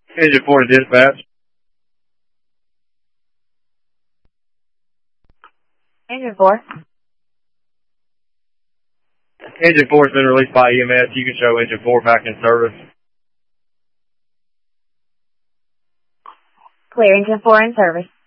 Engine 4 to dispatch. Engine 4. Engine 4 has been released by EMS. You can show Engine 4 back in service. Clear Engine 4 in service.